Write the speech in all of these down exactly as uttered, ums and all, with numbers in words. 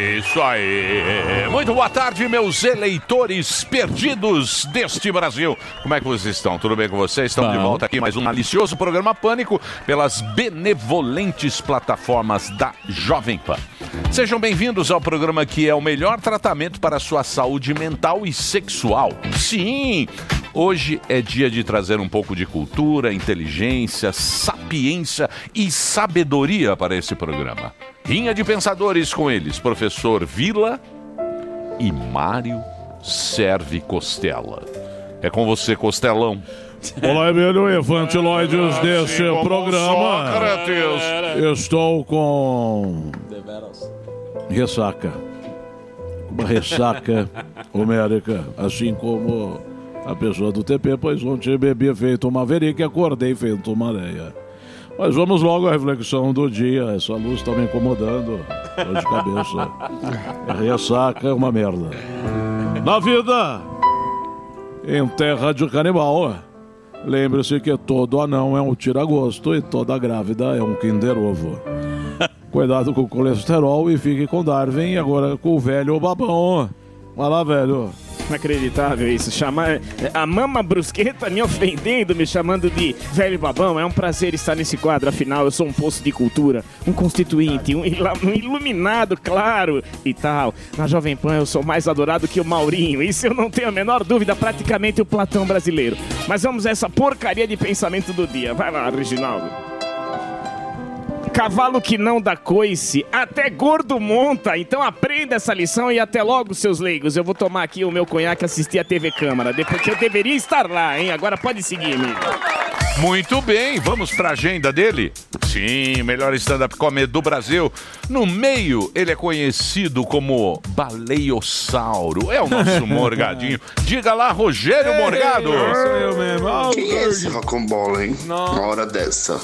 É isso aí. Muito boa tarde, meus eleitores perdidos deste Brasil. Como é que vocês estão? Tudo bem com vocês? Estamos de volta aqui mais um malicioso programa Pânico pelas benevolentes plataformas da Jovem Pan. Sejam bem-vindos ao programa que é o melhor tratamento para a sua saúde mental e sexual. Sim! Hoje é dia de trazer um pouco de cultura, inteligência, sapiência e sabedoria para esse programa. Rinha de pensadores com eles, professor Vila e Mário Serve Costela. É com você, Costelão. Olá, Emílio, infantiloides deste programa. Sócrates. Estou com ressaca. Uma ressaca homérica, assim como a pessoa do T P, pois ontem bebi feito uma verica e acordei feito uma areia. Mas vamos logo à reflexão do dia. Essa luz está me incomodando. Dor de cabeça. Ressaca é uma merda. Na vida, em terra de canibal, lembre-se que todo anão é um tira-gosto e toda grávida é um Kinder Ovo. Cuidado com o colesterol e fique com Darwin. E agora com o velho babão. Vai lá, velho. Inacreditável isso, chamar a Mama Brusqueta me ofendendo, me chamando de velho babão. É um prazer estar nesse quadro, afinal eu sou um poço de cultura, um constituinte, um, ila- um iluminado, claro, e tal. Na Jovem Pan eu sou mais adorado que o Maurinho, isso eu não tenho a menor dúvida, praticamente o Platão brasileiro. Mas vamos a essa porcaria de pensamento do dia. Vai lá, Reginaldo. Cavalo que não dá coice, até gordo monta. Então aprenda essa lição e até logo, seus leigos. Eu vou tomar aqui o meu conhaque e assistir a T V Câmara, depois que eu deveria estar lá, hein? Agora pode seguir, amigo. Muito bem, vamos para a agenda dele? Sim, o melhor stand-up comedy do Brasil. No meio, ele é conhecido como Baleossauro. É o nosso Morgadinho. Diga lá, Rogério Ei, Morgado. Sou eu mesmo. Oh, Quem é esse rocambole, hein? Não. Uma hora dessa.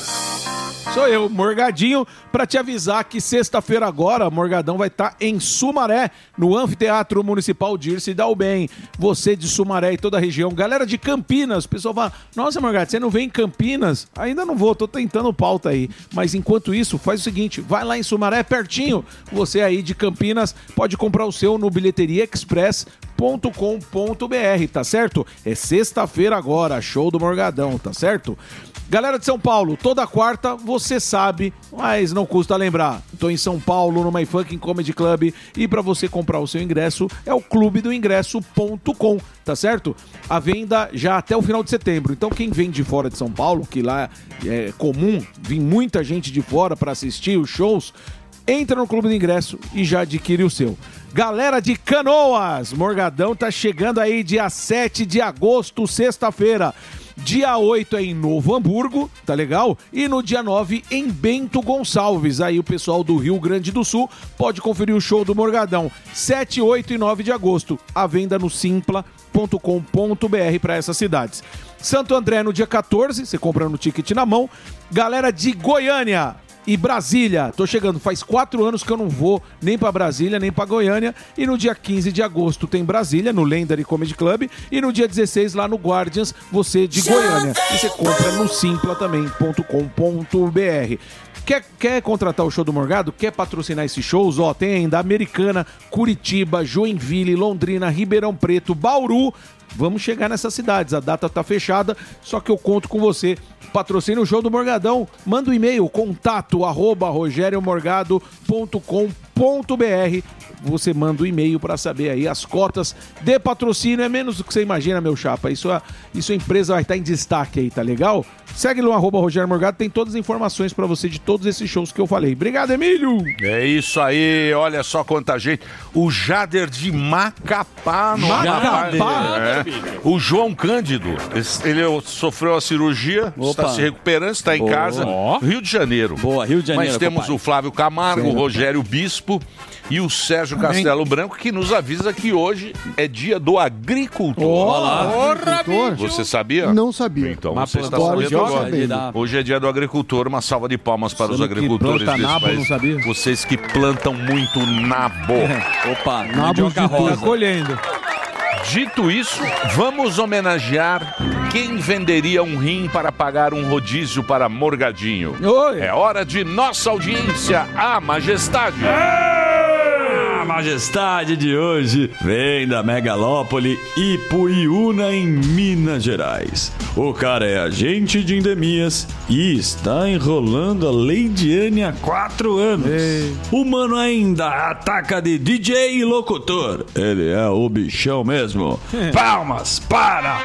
Sou eu, Morgadinho, pra te avisar que sexta-feira agora, Morgadão vai estar em Sumaré, no Anfiteatro Municipal Dirce Dalben. Você de Sumaré e toda a região. Galera de Campinas, o pessoal fala, nossa, Morgadinho, você não vem em Campinas? Ainda não vou, tô tentando pauta aí. Mas enquanto isso, faz o seguinte, vai lá em Sumaré, pertinho. Você aí de Campinas pode comprar o seu no bilheteria express ponto com ponto b r, tá certo? É sexta-feira agora, show do Morgadão, tá certo? Galera de São Paulo, toda quarta, você sabe, mas não custa lembrar. Estou em São Paulo, no My Fucking Comedy Club, e para você comprar o seu ingresso, é o clube do ingresso ponto com, tá certo? A venda já até o final de setembro. Então, quem vem de fora de São Paulo, que lá é comum, vir muita gente de fora para assistir os shows, entra no clube do ingresso e já adquire o seu. Galera de Canoas, Morgadão tá chegando aí dia sete de agosto, sexta-feira. Dia oito é em Novo Hamburgo, tá legal? E no dia nove em Bento Gonçalves. Aí o pessoal do Rio Grande do Sul pode conferir o show do Morgadão. sete, oito e nove de agosto. A venda no simpla ponto com ponto b r para essas cidades. Santo André no dia quatorze, você compra no ticket na mão. Galera de Goiânia e Brasília, tô chegando, faz quatro anos que eu não vou nem pra Brasília, nem pra Goiânia, e no dia quinze de agosto tem Brasília, no Legendary Comedy Club, e no dia dezesseis lá no Guardians, você de Goiânia, e você compra no simpla também ponto com ponto b r. Quer, quer contratar o show do Morgado? Quer patrocinar esses shows? Ó, tem ainda Americana, Curitiba, Joinville, Londrina, Ribeirão Preto, Bauru. Vamos chegar nessas cidades, a data tá fechada, só que eu conto com você. Patrocina o show do Morgadão, manda um e-mail, contato arroba rogério morgado ponto com ponto b r. Você manda um e-mail para saber aí as cotas de patrocínio, é menos do que você imagina, meu chapa. Isso a, isso a empresa vai estar em destaque aí, tá legal? Segue no arroba Rogério Morgado, tem todas as informações para você de todos esses shows que eu falei. Obrigado, Emílio! É isso aí, olha só quanta gente. O Jader de Macapá, no Macapá? É. O João Cândido, ele sofreu a cirurgia, Opa. está se recuperando, está em Boa. casa. Rio de Janeiro. Boa, Rio de Janeiro. Mas temos compadre. o Flávio Camargo, o Rogério Bispo e o Sérgio Castelo Branco, que nos avisa que hoje é dia do agricultor. Olá. Agricultor? Você sabia? Não sabia. Então Mas você está plantou sabendo joga, agora. ele dá- Hoje é dia do agricultor, uma salva de palmas para os Sendo que agricultores planta desse nabo, país. não sabia? Vocês que plantam muito nabo. Opa, Nabos mandioca de Tá rosa. colhendo. Dito isso, vamos homenagear quem venderia um rim para pagar um rodízio para Morgadinho. Oi. É hora de nossa audiência, a majestade. Ah, majestade de hoje vem da megalópole Ipuiuna, em Minas Gerais. O cara é agente de endemias e está enrolando a Leidiane há quatro anos. Ei. O mano ainda ataca de D J e locutor. Ele é o bichão mesmo. É. Palmas para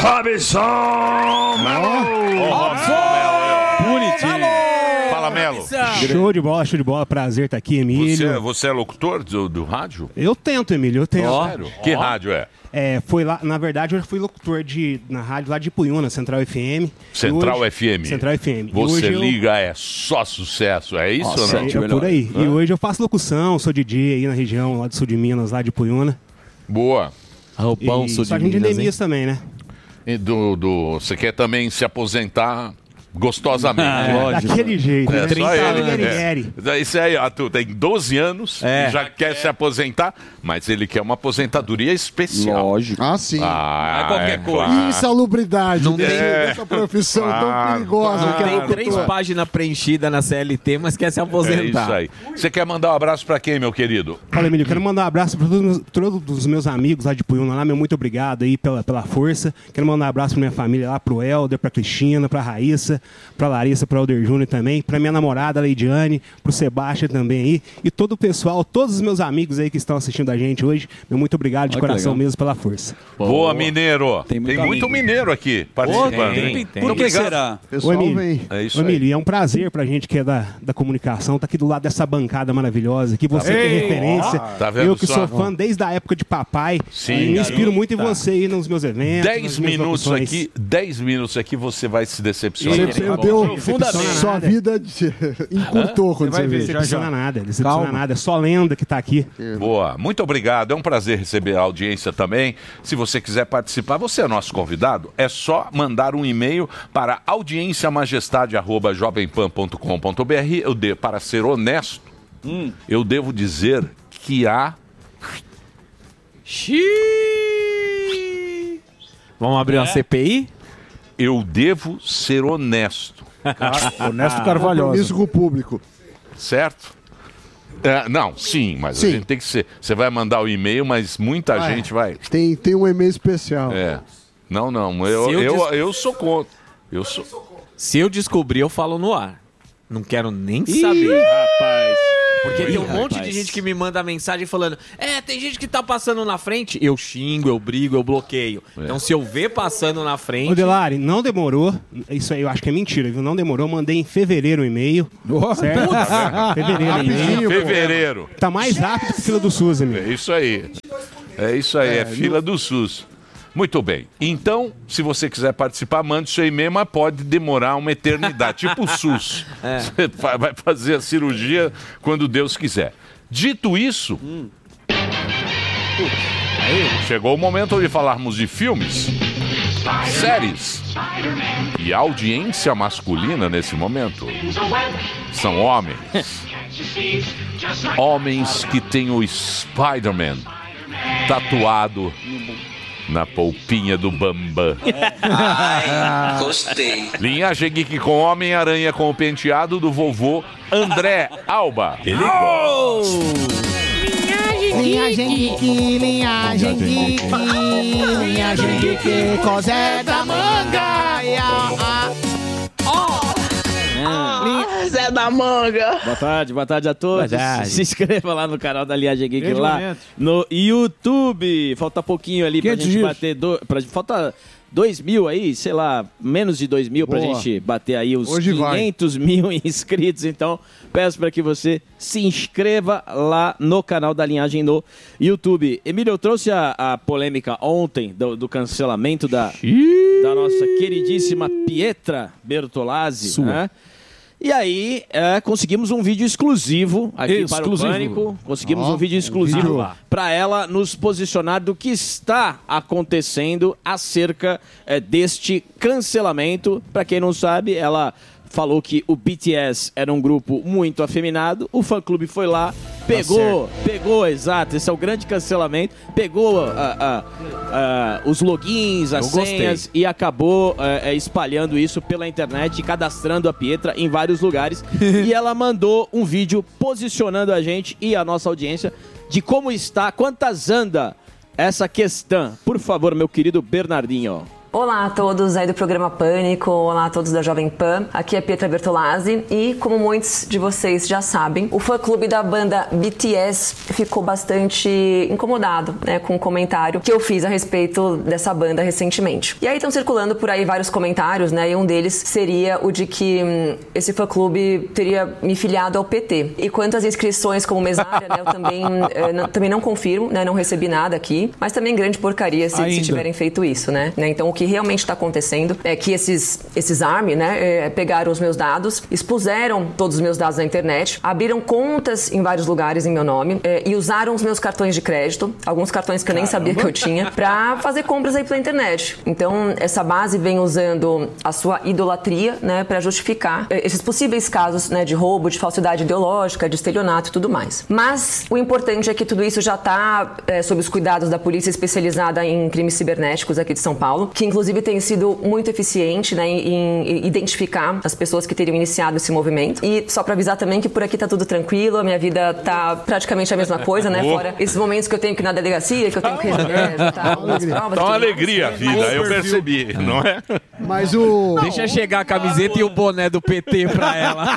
Robson Melo! Robson Melo! Fala, Melo. Show de bola, show de bola. Prazer estar aqui, Emílio. Você, você é locutor do, do rádio? Eu tento, Emílio, eu tento. Oh, Sério? Que oh. rádio é? É, foi lá, na verdade, eu fui locutor de, na rádio lá de Ipuiuna, Central F M. Central hoje, F M? Central F M. Você eu... liga, é só sucesso, é isso Nossa, ou não? É, é por aí. Hã? E hoje eu faço locução, sou D J aí na região lá do sul de Minas, lá de Ipuiuna. Boa. Roupão, sul de Minas. De endemias também, né? E do, do, você quer também se aposentar gostosamente. Ah, lógico. Daquele jeito, é, né? Só ele. É. Isso aí, ó, tu tem doze anos é. e já quer é. se aposentar, mas ele quer uma aposentadoria especial. Lógico. Ah, sim. Ah, é qualquer é, coisa. Claro. Insalubridade. Não tem essa profissão claro, tão perigosa. Claro, que é tem três páginas preenchidas na C L T, mas quer se aposentar. É isso aí. Você quer mandar um abraço pra quem, meu querido? Fala, Emílio, eu quero mandar um abraço pra todos, todos os meus amigos lá de Ipuiuna, lá, meu muito obrigado aí pela, pela força. Quero mandar um abraço pra minha família lá, pro Helder, pra Cristina, pra Raíssa, pra Larissa, para o Alder Júnior também, para minha namorada Leidiane, para o Sebastião também aí, e todo o pessoal, todos os meus amigos aí que estão assistindo a gente hoje, meu muito obrigado de Olha coração mesmo pela força. Boa, Boa mineiro! Tem, tem muito mineiro aqui participando. Tem, tem, tem. Por que será? Pessoal, Ô, Emílio, vem. É isso Ô, Emílio, é um prazer pra gente que é da, da comunicação, tá aqui do lado dessa bancada maravilhosa, aqui você Ei, que é referência, ó, tá eu que só? sou fã desde a época de papai, Sim, me inspiro muito em tá. você aí nos meus eventos. Dez minutos aqui, dez minutos aqui você vai se decepcionar. Eu deu sua vida encurtou quando você vê. Não decepciona nada, decepciona nada, é só lenda que tá aqui. Boa, muito obrigado, é um prazer receber a audiência também. Se você quiser participar, você é nosso convidado, é só mandar um e-mail para audienciamajestade arroba jovem pan ponto com ponto b r. Eu de, para ser honesto, hum. eu devo dizer que há... Xiii. Vamos abrir é. uma C P I? Eu devo ser honesto. Honesto Carvalhosa. Isso com o público. Certo? É, não, sim, mas sim. a gente tem que ser. Você vai mandar o e-mail, mas muita ah, gente vai. Tem, tem um e-mail especial. É. Não, não. Eu, eu, eu, eu sou contra. Eu sou... Se eu descobrir, eu falo no ar. Não quero nem Ih, saber. Rapaz. Porque Ih, tem um monte rapaz. de gente que me manda mensagem falando: é, tem gente que tá passando na frente. Eu xingo, eu brigo, eu bloqueio. É. Então, se eu ver passando na frente. Ô, Delari, não demorou. Isso aí eu acho que é mentira, viu? Não demorou. Eu mandei em fevereiro um e-mail. Oh, certo? fevereiro, e-mail. Fevereiro. Tá mais rápido que fila do SUS, amigo. É isso aí. É isso aí, é, é fila do SUS. Muito bem. Então, se você quiser participar, mande seu e-mail, mas pode demorar uma eternidade. Tipo o SUS. É. Você vai fazer a cirurgia quando Deus quiser. Dito isso, hum. chegou o momento de falarmos de filmes, séries e audiência masculina nesse momento. São homens. Homens que têm o Spider-Man tatuado na polpinha do Bambam. Ai, gostei. Linhagem Geek com Homem-Aranha com o penteado do vovô André Alba. Ele oh! Linhagem Geek, linhagem Geek, linhagem Geek, Cosé da Manga. Oh! Zé da Manga. Boa tarde, boa tarde a todos. Tarde. Se inscreva lá no canal da Linhagem Geek lá momento. no YouTube. Falta pouquinho ali pra gente dias. bater. Do... Pra... Falta dois mil aí, sei lá, menos de dois mil pra Boa. gente bater aí os Hoje quinhentos vai. mil inscritos. Então, peço para que você se inscreva lá no canal da Linhagem no YouTube. Emílio, eu trouxe a, a polêmica ontem do, do cancelamento da, da nossa queridíssima Pietra Bertolazzi, né? E aí, é, conseguimos um vídeo exclusivo aqui exclusivo. para o Pânico. Conseguimos oh, um vídeo exclusivo um para ela nos posicionar do que está acontecendo acerca é, deste cancelamento. Para quem não sabe, ela falou que o B T S era um grupo muito afeminado. O fã-clube foi lá, pegou, tá pegou, exato, esse é o grande cancelamento, pegou uh, uh, uh, os logins, as Eu senhas gostei. e acabou uh, espalhando isso pela internet, cadastrando a Pietra em vários lugares. E ela mandou um vídeo posicionando a gente e a nossa audiência de como está, quantas anda essa questão. Por favor, meu querido Bernardinho. Olá a todos aí do programa Pânico, olá a todos da Jovem Pan, aqui é Pietra Bertolazzi e como muitos de vocês já sabem, o fã-clube da banda B T S ficou bastante incomodado, né, com um comentário que eu fiz a respeito dessa banda recentemente. E aí estão circulando por aí vários comentários, né, e um deles seria o de que hum, esse fã-clube teria me filiado ao P T. E quanto às inscrições como mesária, né, eu também, eh, não, também não confirmo, né, não recebi nada aqui, mas também grande porcaria se, se tiverem feito isso, né, né, então o que realmente está acontecendo é que esses, esses ARMY, né, é, pegaram os meus dados, expuseram todos os meus dados na internet, abriram contas em vários lugares em meu nome é, e usaram os meus cartões de crédito, alguns cartões que eu nem sabia que eu tinha, para fazer compras aí pela internet. Então, essa base vem usando a sua idolatria, né, para justificar é, esses possíveis casos, né, de roubo, de falsidade ideológica, de estelionato e tudo mais. Mas o importante é que tudo isso já está é, sob os cuidados da polícia especializada em crimes cibernéticos aqui de São Paulo, que inclusive tem sido muito eficiente, né, em, em identificar as pessoas que teriam iniciado esse movimento. E só para avisar também que por aqui tá tudo tranquilo, a minha vida tá praticamente a mesma coisa, né? Fora esses momentos que eu tenho que ir na delegacia, que eu tenho que resolver, tá, umas provas. Tá uma alegria a vida, eu percebi, não é? Mas o... Deixa chegar a camiseta e o boné do P T pra ela.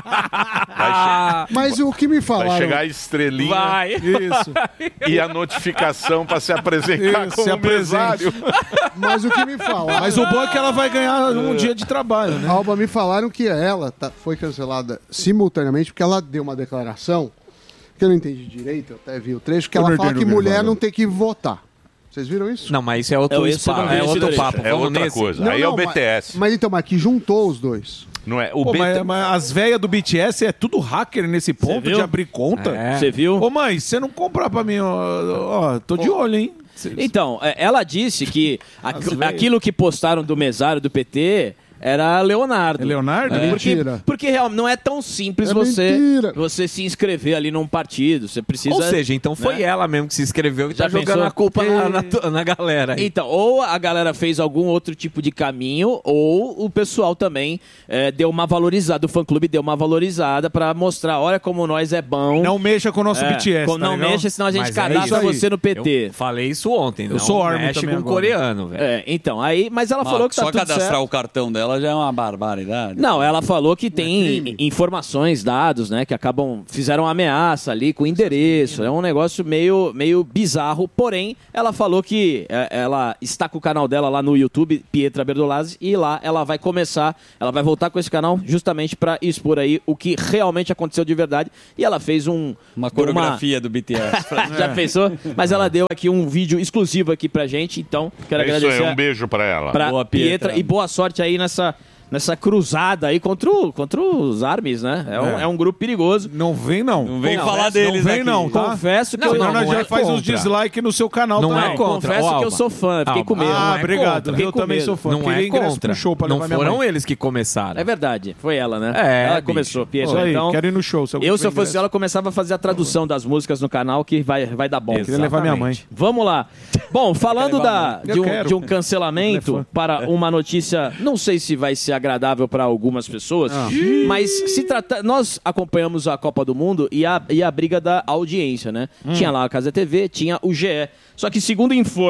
Vai Mas o que me falaram... Vai chegar a estrelinha. Vai. Isso. E a notificação para se apresentar Isso, como se apresente. mesário. Mas o que me falaram... Mas o bom é que ela vai ganhar um dia de trabalho, né? Alba, me falaram que ela tá, foi cancelada simultaneamente porque ela deu uma declaração que eu não entendi direito, eu até vi o trecho, que Eu ela não fala entendi que o mulher mesmo. não tem que votar. Vocês viram isso? Não, mas isso é outro, É, esse spa, eu não vi é esse outro trecho. papo. É Vamos outra nesse. coisa. Aí é o B T S. Mas, mas então, mas que juntou os dois. Não é? O Pô, B T S. mas, mas as velhas do B T S é tudo hacker nesse ponto viu? de abrir conta. Você viu? Ô mãe, se você não comprar pra mim, ó, ó, tô de olho, hein? Então, é, ela disse que aqu- velhas. aquilo que postaram do mesário do P T era Leonardo. É Leonardo? É. Porque, Mentira. porque realmente não é tão simples É você, mentira. você se inscrever ali num partido. Você precisa. Ou seja, então foi né? ela mesmo que se inscreveu e Já tá jogando pensou? a culpa na, na, É. na galera. aí. Então, ou a galera fez algum outro tipo de caminho, ou o pessoal também é, deu uma valorizada, o fã-clube deu uma valorizada pra mostrar, olha como nós é bom. Não mexa com o nosso É, B T S, com- tá não legal? mexa, senão a gente Mas é cadastra isso aí. você no P T. Eu falei isso ontem. Eu não sou Army mexe também com agora. coreano, velho. É, então, aí, mas ela falou que tá Só tudo cadastrar certo. o cartão dela já é uma barbaridade. Não, ela falou que tem crime. informações, dados, né, que acabam, fizeram ameaça ali com endereço, é um negócio meio, meio bizarro, porém, ela falou que é, ela está com o canal dela lá no YouTube, Pietra Bertolazzi, e lá ela vai começar, ela vai voltar com esse canal justamente para expor aí o que realmente aconteceu de verdade, e ela fez um... Uma coreografia do B T S. Já pensou? Mas ela deu aqui um vídeo exclusivo aqui pra gente, então quero É isso aí, agradecer um beijo pra ela. pra Boa, Pietra. Pietra. E boa sorte aí nessa, nessa cruzada aí contra, o, contra os armes, né? É um, É. é um grupo perigoso. Não vem, não. Não vem Não, falar essa deles não vem, aqui. não, tá? Confesso que Não, eu Senão não, nós não já é faz uns contra. dislike no seu canal Não também. é contra. Confesso Ô, que eu Alba. sou fã, fiquei Alba. com medo. Ah, Não é obrigado. contra, fiquei Eu com também medo. sou fã. Não Queria é ingresso contra. pro show pra Não levar minha foram mãe. eles que começaram. É verdade, foi ela, né? É, ela bicho. começou, Pietra. Isso aí, Então, quero ir no show. Se eu, se eu tiver fosse ela, começava a fazer a tradução das músicas no canal, que vai, vai dar bom. Queria levar minha mãe. Vamos lá. Bom, falando da, Eu de, um, quero. de um cancelamento Ele é fã. para uma notícia, não sei se vai ser agradável para algumas pessoas, Ah. mas se trata, nós acompanhamos a Copa do Mundo e a, e a briga da audiência, né? Hum. Tinha lá a Casa T V, tinha o G E. Só que segundo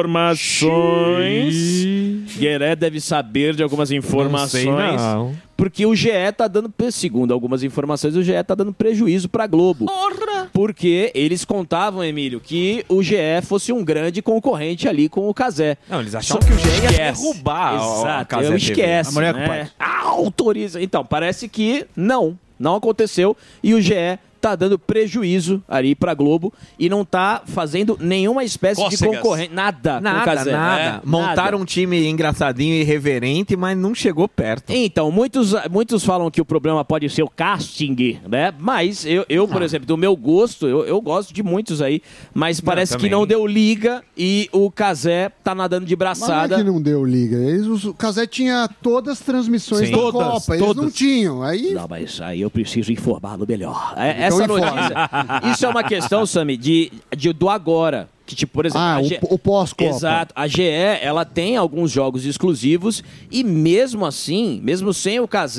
informações, Gueré deve saber de algumas informações. Não sei, não. Porque o G E tá dando, segundo algumas informações, o G E tá dando prejuízo pra Globo. Porque eles contavam, Emílio, que o G E fosse um grande concorrente ali com o Cazé. Não, eles achavam que o G E ia Esquece. derrubar a- a Exato, Cazé eu T V. esquece. A mulher com o né? Autoriza. Então, parece que não, não aconteceu. E o G E tá dando prejuízo ali pra Globo e não tá fazendo nenhuma espécie de Cócegas. concorrente. Nada, com o Nada, Cazé. nada. É, Montaram nada. um time engraçadinho e irreverente, mas não chegou perto. Então, muitos, muitos falam que o problema pode ser o casting, né? Mas eu, eu por exemplo, do meu gosto, eu, eu gosto de muitos aí, mas parece que também. não deu liga e o Cazé tá nadando de Mas não é braçada. que não deu liga. Eles, os- o Casé tinha todas as transmissões Sim. da Todas, Copa. Eles todas. não tinham. Aí Não, mas aí eu preciso informá-lo melhor. É, Então essa informa. notícia, isso é uma questão, Sami, de, de, do agora. Que, tipo, por exemplo, Ah, a o- G- o pós-Copa. Exato. A G E, ela tem alguns jogos exclusivos e mesmo assim, mesmo sem o Cazé,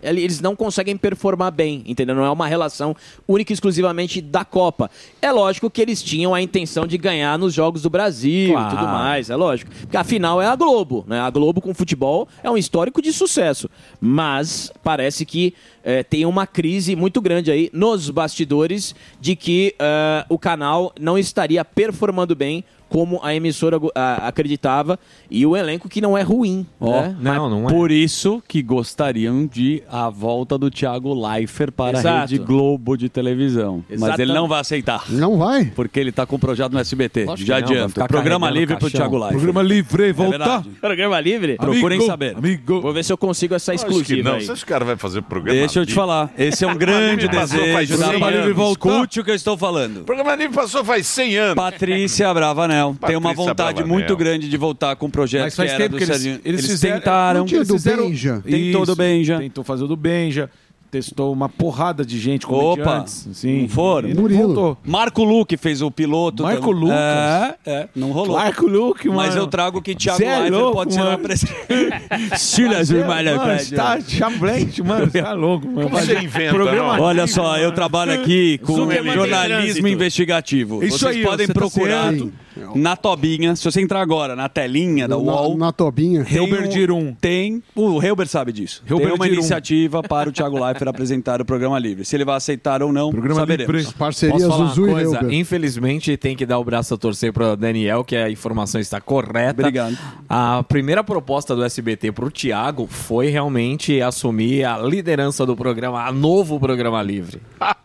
eles não conseguem performar bem, entendeu? Não é uma relação única e exclusivamente da Copa. É lógico que eles tinham a intenção de ganhar nos Jogos do Brasil Claro. e tudo mais, é lógico. Porque afinal é a Globo, né? A Globo com futebol é um histórico de sucesso. Mas parece que eh, tem uma crise muito grande aí nos bastidores de que eh, o canal não estaria performando bem como a emissora a, acreditava, e o elenco que não é ruim. Ó, né? mas Por isso que gostariam de a volta do Thiago Leifert para Exato. a Rede Globo de televisão. Mas Exatamente. ele não vai aceitar. Não vai? Porque ele está com um projeto no S B T. Lógico Já que não, vai adianto. ficar Programa carregando livre para o caixão. Thiago Leifert. Programa livre, É voltar. verdade. Programa livre? Procurem Amigo, saber. Amigo. Vou ver se eu consigo essa Acho que exclusiva não. aí. Se esse cara vai fazer programa Deixa eu te livre- falar. Esse é um grande Programa livre passou faz desejo da cem Bahia. anos. Escute o que eu estou falando. O programa livre passou faz cem anos. Patrícia Bravanel tem uma Patrícia vontade Bravanel. muito grande de voltar com um projeto Mas faz que era tempo do que eles, Serginho. eles, fizeram, tentaram. não tinha Eles do fizeram- Benja. Tentou do Benja. Tentou fazer o do Benja. Testou uma porrada de gente Opa, comediantes. Sim. não foram? E não Murilo. voltou. Marco Luque fez o piloto. Marco também. Lucas? É, é, não rolou. Marco Luque, mano. Mas eu trago que Thiago Cê é Leifert louco, pode ser mano. uma presidente. Silas Mano, Malha, está chamblente, mano. Você é louco, mano. Como você inventa, Programa não? Olha só, eu trabalho aqui com Superman jornalismo trânsito. investigativo. Isso Vocês aí, podem você tá procurar certo. na Tobinha. Se você entrar agora na telinha da Na, UOL, na tobinha. tem Helber um- Dirum. Tem, o Helber sabe disso. Helber tem uma Dirum. iniciativa para o Thiago Leifert apresentar o Programa Livre. Se ele vai aceitar ou não, Programa saberemos. Livre. Parceria Posso falar Zuzu uma e coisa? Helber. Infelizmente, tem que dar o braço a torcer para o Daniel, que a informação está correta. Obrigado. A primeira proposta do S B T para o Thiago foi realmente assumir a liderança do programa, a novo Programa Livre.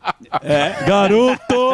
É, garoto!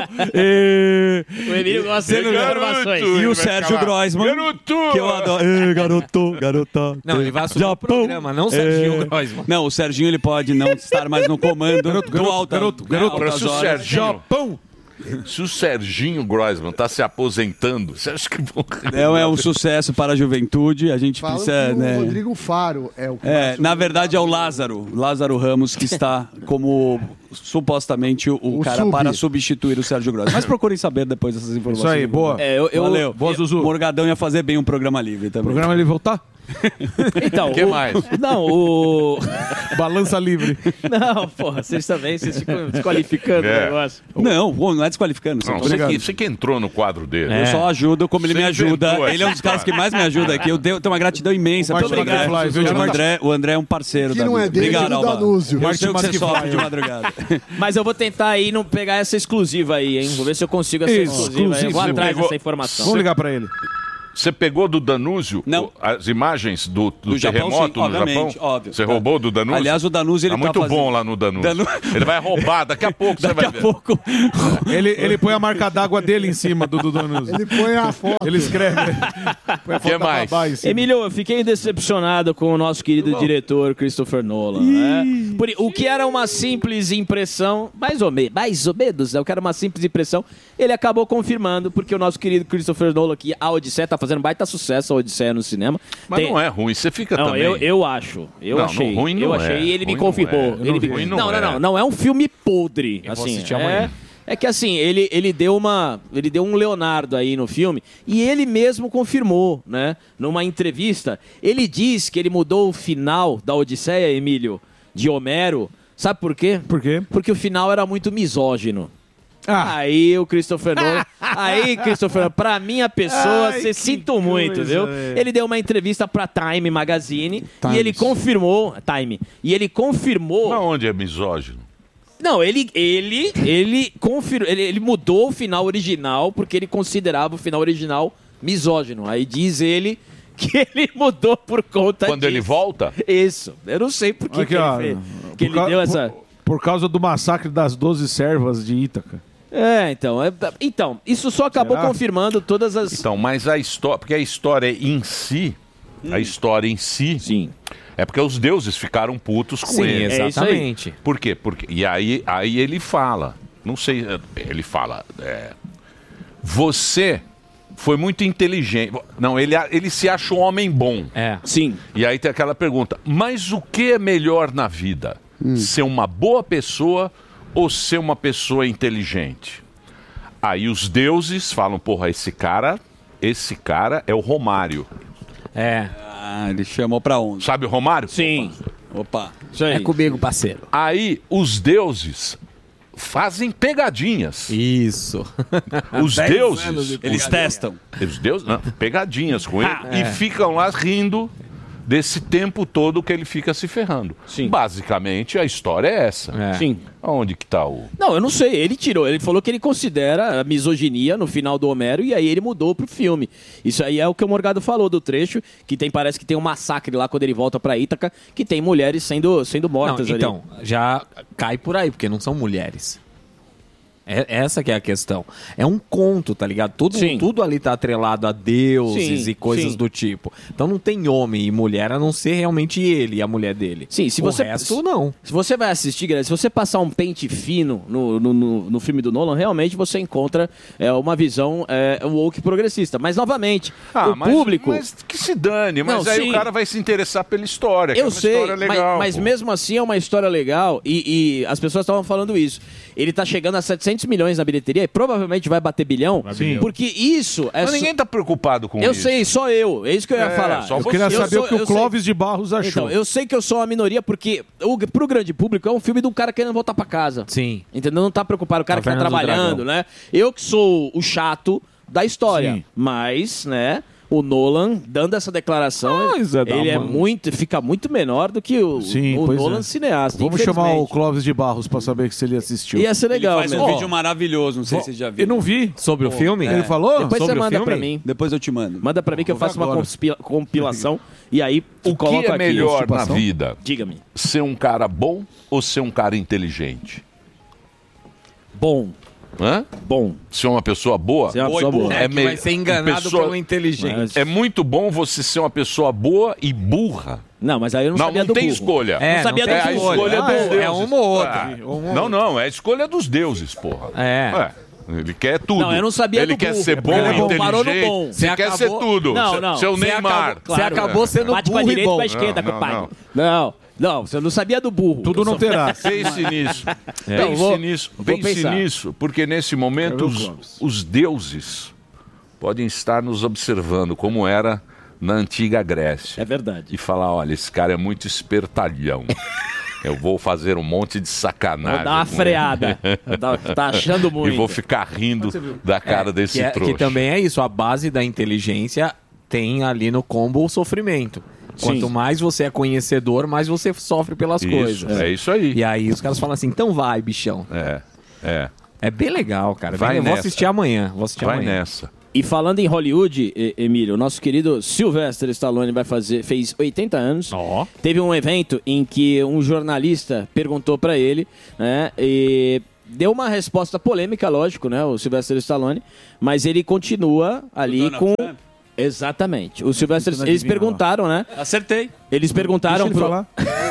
e... O Emílio gosta de informações. E o Sérgio Groisman, Garoto! que eu adoro. Ê, garoto, garota. Não, ele vai assumir o Japão. programa, não o Serginho É. Groisman. Não, o Serginho ele pode não estar mais no comando Garoto, do garoto, alta, garoto, né, garoto. altas Se o horas. Serginho, Japão. se o Serginho Groisman tá se aposentando, você acha que vão... É, é um sucesso para a juventude, a gente Fala precisa, que o né? Rodrigo Faro é o que É, vai na assumir. verdade é o Lázaro, Lázaro Ramos, que está como supostamente o, o O cara sub. para substituir o Sérgio Gross. Mas procurem saber depois dessas informações. Isso aí, boa. É, eu, eu, Valeu. Boa, Zuzu. Morgadão ia fazer bem um programa livre também. Programa ele voltar? Então, O que o- mais? Não, o. Balança livre. Não, porra, vocês também, vocês ficam desqualificando É. o negócio. Não, pô, não é desqualificando. Não, você- você, que, você que entrou no quadro dele. Eu só ajudo como ele Você me ajuda. inventou Ele é um essa dos caras que mais me ajuda aqui. Eu tenho, tenho uma gratidão imensa O pelo Martin André. McFly, viu, de O André, o André é um parceiro Que da não é vida. dele, Obrigado, é do Alba. Danúzio. Eu sei o que você Martin sofre McFly. de madrugada. Mas eu vou tentar aí não pegar essa exclusiva aí, hein? Vou ver se eu consigo essa exclusiva aí. Eu vou Você atrás pegou- dessa informação. Vamos ligar pra ele. Você pegou do Danúzio Não. o- as imagens do, do, Do Japão, terremoto sim, no obviamente, Japão? óbvio. Você roubou do Danúzio? Aliás, o Danúzio, ele tá tá muito fazendo- bom lá no Danúzio. Danu- Ele vai roubar, daqui a pouco você Daqui vai a ver. pouco. Ele, ele põe a marca d'água dele em cima do Danúzio. Ele põe a foto. Ele escreve. Põe a Que foto da mais? babá em cima. Emílio, eu fiquei decepcionado com o nosso querido diretor Christopher Nolan. Né? Por- o que era uma simples impressão, mais ou menos, mais ou menos, né? o que era uma simples impressão, ele acabou confirmando, porque o nosso querido Christopher Nolan, que a Odisseia tá fazendo baita sucesso, a Odisseia no cinema. Mas Tem- não é ruim, você fica Não, também. eu, eu acho. Eu Não, achei. não, ruim não eu é. achei e ele me Ruim não confirmou. é. Ele me- Ruim não não, não, é. não, não é um filme podre. Eu vou assim, assistir é, amanhã. é que assim, ele, ele deu uma. Ele deu um Leonardo aí no filme e ele mesmo confirmou, né? Numa entrevista, ele diz que ele mudou o final da Odisseia, Emílio, de Homero. Sabe por quê? Por quê? Porque o final era muito misógino. Ah. Aí o Christopher Nolan. Aí, Christopher Nolan, pra minha pessoa, Ai, você que sinto muito, coisa, viu? velho. Ele deu uma entrevista pra Time Magazine Times. e ele confirmou. Time. E ele confirmou. Mas onde é misógino? Não, ele, ele, ele, confir, ele, ele mudou o final original porque ele considerava o final original misógino. Aí diz ele que ele mudou por conta Quando disso. ele volta? Isso. Eu não sei por que, Aqui, que ele ó, fez. por Que ele cau- deu essa... Por, por causa do massacre das doze servas de Ítaca. É, então, é- então, isso só acabou Será? confirmando todas as... Então, mas a história... Porque a história em si... A história em si... Sim. É porque os deuses ficaram putos com Sim, ele. é isso aí. exatamente. Por quê? Porque, e aí, aí ele fala, não sei, ele fala, é, você foi muito inteligente. Não, ele, ele se acha um homem bom. É. Sim. E aí tem aquela pergunta, mas o que é melhor na vida? Ser uma boa pessoa ou ser uma pessoa inteligente? Aí os deuses falam, porra, esse cara, esse cara é o Romário. É. Ah, ele chamou pra onde? Sabe o Romário? Sim. Opa. É comigo, parceiro. Aí os deuses fazem pegadinhas. Isso. Os Dez deuses, anos de eles pegadinha. testam. Os deuses, não, pegadinhas com ele É. e ficam lá rindo desse tempo todo que ele fica se ferrando. Sim. Basicamente, a história é essa. Sim. Onde que tá o... Não, eu não sei. Ele tirou. Ele falou que ele considera a misoginia no final do Homero e aí ele mudou pro filme. Isso aí é o que o Morgado falou do trecho, que tem, parece que tem um massacre lá quando ele volta pra Ítaca, que tem mulheres sendo, sendo mortas Não, ali. então, já cai por aí, porque não são mulheres. É, essa que é a questão. É um conto, tá ligado? Tudo, Sim. tudo ali tá atrelado a deuses Sim, e coisas sim. do tipo. Então não tem homem e mulher a não ser realmente ele e a mulher dele. Sim, se o você. resto, não. Se você vai assistir, galera, se você passar um pente fino no, no, no, no filme do Nolan, realmente você encontra é, uma visão é, woke progressista. Mas, novamente, Ah, o mas, público. mas que se dane, mas Não, aí sim. o cara vai se interessar pela história, que é Eu uma sei, história mas, legal. mas pô. mesmo assim é uma história legal e, e as pessoas estavam falando isso. Ele tá chegando a setecentos milhões na bilheteria e provavelmente vai bater bilhão, Sim. porque isso é... Mas só- ninguém tá preocupado com Eu isso. sei, só eu. É isso que eu ia É, falar. só Eu queria saber sou- o que o eu sei- Clóvis de Barros achou. Então, eu sei que eu sou uma minoria porque o, pro grande público é um filme de um cara querendo voltar pra casa. Sim. Entendeu? Não tá preocupado. O cara que tá Caverna do trabalhando, Dragão. né? Eu que sou o chato da história. Sim. Mas, né... O Nolan, dando essa declaração, Ah, Zé da ele é mano. muito, fica muito menor do que o, Sim, o pois Nolan é. cineasta. Vamos chamar o infelizmente. Clóvis de Barros pra saber se ele assistiu. Ia ser legal, Ele faz um mesmo. vídeo maravilhoso, não sei se você já viu. Eu não vi. Sobre o filme? Ele falou? Depois Sobre você o manda filme? pra mim. Depois eu te mando. Manda pra mim que eu Vou ver faço uma agora. conspi- compilação e aí O coloco que é aqui. melhor na Constipação? vida? Diga-me. Ser um cara bom ou ser um cara inteligente? Bom. Hã? Bom. Ser uma pessoa boa? Ser uma pessoa boa. É que me- vai ser enganado pessoa- pelo inteligente. É muito bom você ser uma pessoa boa e burra. Não, mas aí eu não, Não, sabia não do tem burro. escolha. É, não sabia não É do a burro. escolha Ah, dos é. deuses. é uma ou outra. Ah, Não, não, é a escolha dos deuses, porra. É. Ele quer tudo. Não, eu não sabia Ele do quer burro. ser É bom, porque ele inteligente. parou no bom. Você Você quer acabou- ser tudo. Não, Seu- não. Seu Você Neymar. acabou, você acabou sendo Bate pra burro e direita e bom. pra esquerda, Não, não, compadre. Não, não, você não sabia do burro. Tudo Eu não só- terá. Pense nisso. Então, Pense vou- nisso. vou Pense pensar. nisso, porque nesse momento os, os deuses podem estar nos observando como era na antiga Grécia. É verdade. E falar, olha, esse cara é muito espertalhão. Eu vou fazer um monte de sacanagem. Vou dar uma com freada. ele. Tá, tá achando muito. E vou ficar rindo da cara desse que, é- trouxa. que também é isso, a base da inteligência tem ali no combo o sofrimento. Quanto Sim. mais você é conhecedor, mais você sofre pelas Isso, coisas. é isso aí. E aí os caras falam assim, então vai, bichão. É, é. É bem legal, cara. Vai eu vou nessa. assistir amanhã. Vou assistir Vai amanhã. nessa. E falando em Hollywood, E- Emílio, o nosso querido Sylvester Stallone vai fazer, fez oitenta anos. Ó. Teve um evento em que um jornalista perguntou pra ele, né? E deu uma resposta polêmica, lógico, né? O Sylvester Stallone, mas ele continua ali Donald com. Trump? Exatamente. O Sylvester, Tentando eles adivinhar perguntaram, né? Acertei. Eles perguntaram Deixa ele pro... falar.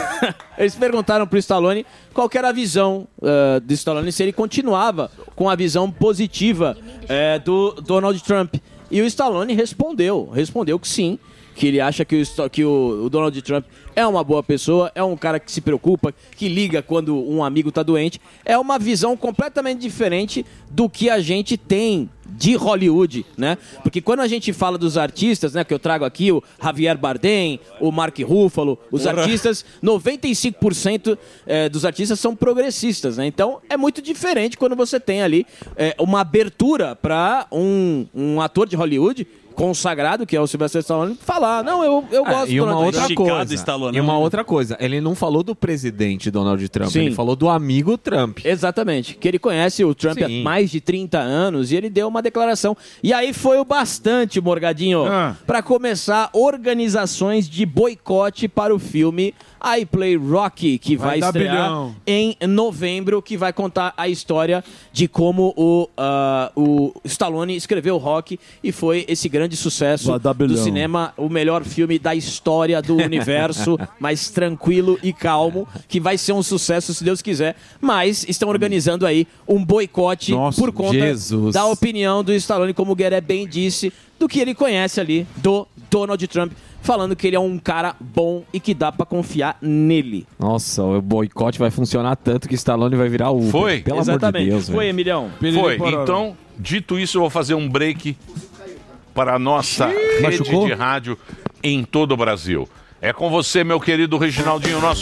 Eles perguntaram pro Stallone qual que era a visão uh, do Stallone, se ele continuava com a visão positiva eh, do Donald Trump. E o Stallone respondeu, respondeu que sim, que ele acha que, o, Sto- que o, o Donald Trump é uma boa pessoa, é um cara que se preocupa, que liga quando um amigo tá doente. É uma visão completamente diferente do que a gente tem de Hollywood, né? Porque quando a gente fala dos artistas, né, que eu trago aqui, o Javier Bardem, o Mark Ruffalo, os Porra. artistas, noventa e cinco por cento eh, dos artistas são progressistas, né? Então é muito diferente quando você tem ali eh, uma abertura para um, um ator de Hollywood consagrado, que é o Sylvester Stallone, falar, não, eu, eu Ah, gosto e do uma Donald outra Trump. coisa. Stallone, e uma né? outra coisa, ele não falou do presidente Donald Trump, Sim. ele falou do amigo Trump. Exatamente, que ele conhece o Trump Sim. há mais de trinta anos e ele deu uma declaração. E aí foi o bastante, Morgadinho, Ah. para começar organizações de boicote para o filme I Play Rocky, que vai, Vai dar estrear bilhão. em novembro, que vai contar a história de como o, ah, o Stallone escreveu Rocky e foi esse grande sucesso Vai dar do bilhão. cinema, o melhor filme da história do universo, mais tranquilo e calmo, que vai ser um sucesso se Deus quiser, mas estão organizando aí um boicote Nossa, por conta Jesus. da opinião do Stallone, como o Gueré bem disse, do que ele conhece ali do Donald Trump, falando que ele é um cara bom e que dá pra confiar nele. Nossa, o boicote vai funcionar tanto que Stallone vai virar Uber. Foi? Pelo Exatamente. amor de Deus, Foi, velho. Emilhão. Foi. Então, dito isso, eu vou fazer um break para a nossa rede Machucou? de rádio em todo o Brasil. É com você, meu querido Reginaldinho, nosso